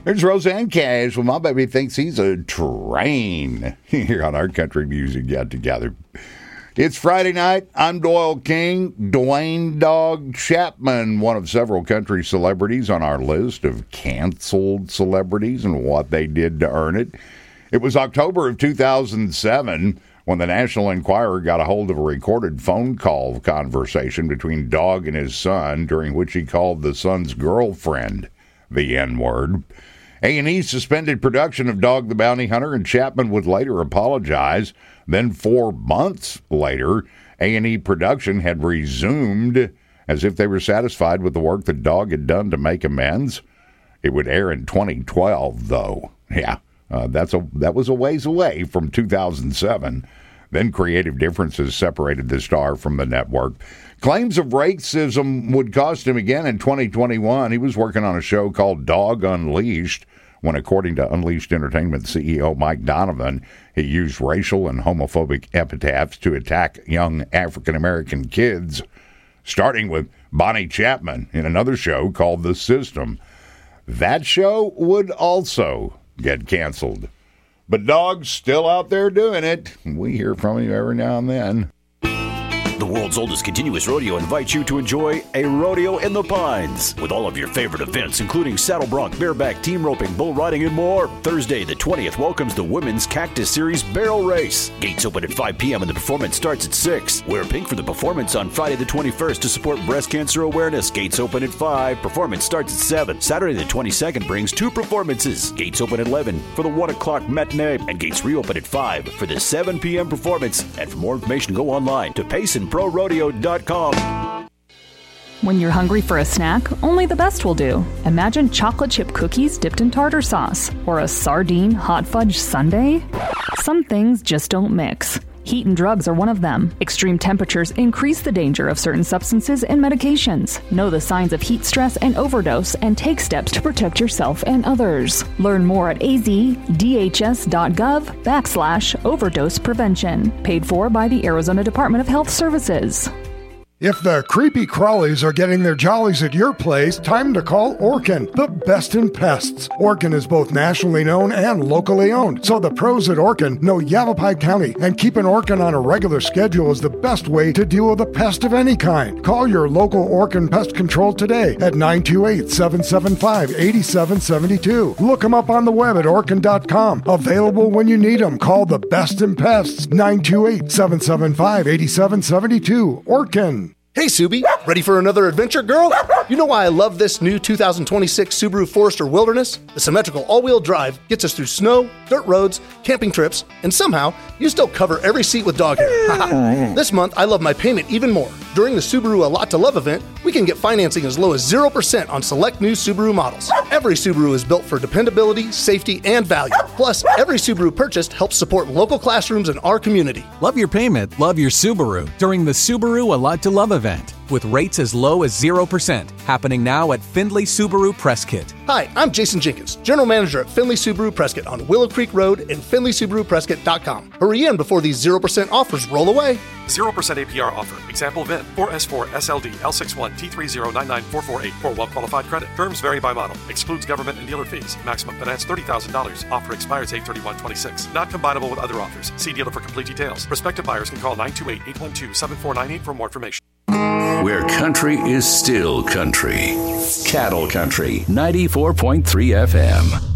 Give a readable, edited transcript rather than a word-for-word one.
There's Roseanne Cash. Well, my baby thinks he's a train here on our country music get together. It's Friday night. I'm Doyle King. Dwayne Dog Chapman, one of several country celebrities on our list of canceled celebrities and what they did to earn it. It was October of 2007 when the National Enquirer got a hold of a recorded phone call conversation between Dog and his son, during which he called the son's girlfriend the N-word. A&E suspended production of Dog the Bounty Hunter, and Chapman would later apologize. Then 4 months later, A&E production had resumed as if they were satisfied with the work that Dog had done to make amends. It would air in 2012, though. Yeah, that was a ways away from 2007. Then creative differences separated the star from the network. Claims of racism would cost him again in 2021. He was working on a show called Dog Unleashed when, according to Unleashed Entertainment CEO Mike Donovan, he used racial and homophobic epithets to attack young African-American kids, starting with Bonnie Chapman in another show called The System. That show would also get canceled. But Dog's still out there doing it. We hear from him every now and then. The world's oldest continuous rodeo invites you to enjoy a rodeo in the Pines with all of your favorite events, including saddle bronc, bareback, team roping, bull riding, and more. Thursday, the 20th, welcomes the Women's Cactus Series Barrel Race. Gates open at 5 p.m. and the performance starts at 6. Wear pink for the performance on Friday the 21st to support breast cancer awareness. Gates open at 5. Performance starts at 7. Saturday the 22nd brings 2 performances. Gates open at 11 for the 1 o'clock matinee, and gates reopen at 5 for the 7 p.m. performance. And for more information, go online to PaysonProRodeo.com. When you're hungry for a snack, only the best will do. Imagine chocolate chip cookies dipped in tartar sauce, or a sardine hot fudge sundae. Some things just don't mix. Heat and drugs are one of them. Extreme temperatures increase the danger of certain substances and medications. Know the signs of heat stress and overdose and take steps to protect yourself and others. Learn more at azdhs.gov/overdose prevention. Paid for by the Arizona Department of Health Services. If the creepy crawlies are getting their jollies at your place, time to call Orkin, the best in pests. Orkin is both nationally known and locally owned, so the pros at Orkin know Yavapai County, and keeping Orkin on a regular schedule is the best way to deal with a pest of any kind. Call your local Orkin Pest Control today at 928-775-8772. Look them up on the web at Orkin.com. Available when you need them. Call the best in pests, 928-775-8772. Orkin. Hey, Subi, ready for another adventure, girl? You know why I love this new 2026 Subaru Forester Wilderness? The symmetrical all-wheel drive gets us through snow, dirt roads, camping trips, and somehow you still cover every seat with dog hair. This month, I love my payment even more. During the Subaru A Lot to Love event, we can get financing as low as 0% on select new Subaru models. Every Subaru is built for dependability, safety, and value. Plus, every Subaru purchased helps support local classrooms in our community. Love your payment, love your Subaru during the Subaru A Lot to Love event, with rates as low as 0%, happening now at Findlay Subaru Prescott. Hi, I'm Jason Jenkins, General Manager at Findlay Subaru Prescott on Willow Creek Road and FindlaySubaruPrescott.com. Hurry in before these 0% offers roll away. 0% APR offer. Example VIN 4S4 SLD L61 T3099448 for well-qualified credit. Terms vary by model. Excludes government and dealer fees. Maximum finance $30,000. Offer expires 8/31/26. Not combinable with other offers. See dealer for complete details. Prospective buyers can call 928-812-7498 for more information. Where country is still country. Cattle Country 94.3 FM.